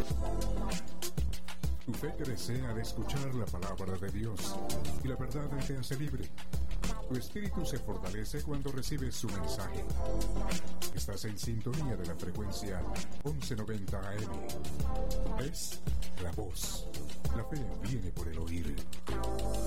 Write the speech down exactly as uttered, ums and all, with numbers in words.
Tu fe crece al escuchar la palabra de Dios y la verdad te hace libre. Tu espíritu se fortalece cuando recibes su mensaje. Estás en sintonía de la frecuencia once noventa A M. Es la voz. La fe viene por el oír.